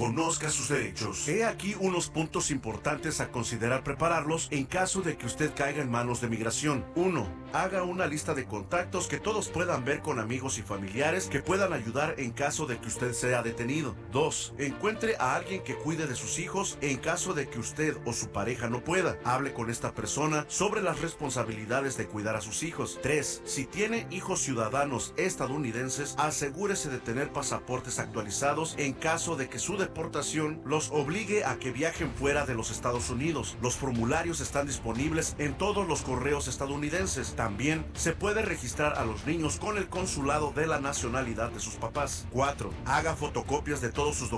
Conozca sus derechos. He aquí unos puntos importantes a considerar prepararlos en caso de que usted caiga en manos de migración. 1. Haga una lista de contactos que todos puedan ver con amigos y familiares que puedan ayudar en caso de que usted sea detenido. 2. Encuentre a alguien que cuide de sus hijos en caso de que usted o su pareja no pueda. Hable con esta persona sobre las responsabilidades de cuidar a sus hijos. 3. Si tiene hijos ciudadanos estadounidenses, asegúrese de tener pasaportes actualizados en caso de que su deportación los obligue a que viajen fuera de los Estados Unidos. Los formularios están disponibles en todos los correos estadounidenses. También se puede registrar a los niños con el consulado de la nacionalidad de sus papás. 4. Haga fotocopias de todos sus documentos